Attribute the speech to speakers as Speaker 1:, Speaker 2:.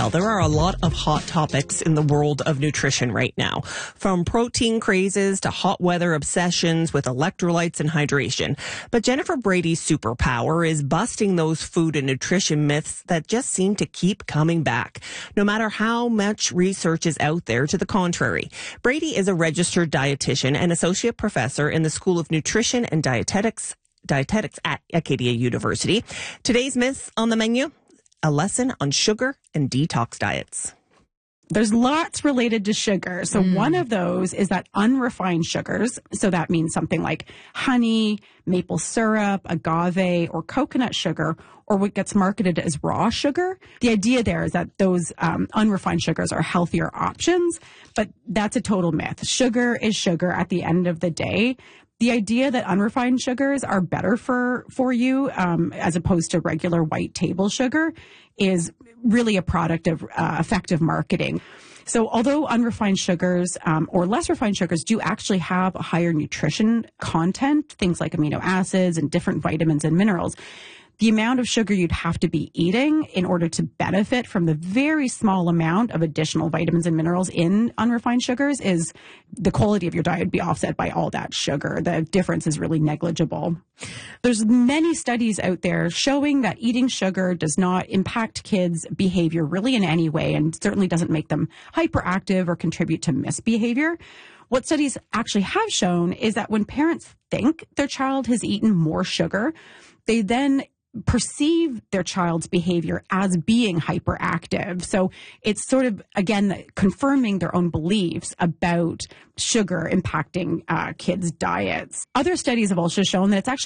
Speaker 1: Well, there are a lot of hot topics in the world of nutrition right now, from protein crazes to hot weather obsessions with electrolytes and hydration. But Jennifer Brady's superpower is busting those food and nutrition myths that just seem to keep coming back, no matter how much research is out there to the contrary. Brady is a registered dietitian and associate professor in the School of Nutrition and Dietetics at Acadia University. Today's myths on the menu: a lesson on sugar and detox diets.
Speaker 2: There's lots related to sugar. So one of those is that unrefined sugars. So that means something like honey, maple syrup, agave, or coconut sugar, or what gets marketed as raw sugar. The idea there is that those unrefined sugars are healthier options, but that's a total myth. Sugar is sugar at the end of the day. The idea that unrefined sugars are better for you as opposed to regular white table sugar is really a product of effective marketing. So although unrefined sugars or less refined sugars do actually have a higher nutrition content, things like amino acids and different vitamins and minerals, the amount of sugar you'd have to be eating in order to benefit from the very small amount of additional vitamins and minerals in unrefined sugars is the quality of your diet would be offset by all that sugar. The difference is really negligible. There's many studies out there showing that eating sugar does not impact kids' behavior really in any way, and certainly doesn't make them hyperactive or contribute to misbehavior. What studies actually have shown is that when parents think their child has eaten more sugar, they then perceive their child's behavior as being hyperactive. So it's sort of, again, confirming their own beliefs about sugar impacting kids' diets. Other studies have also shown that it's actually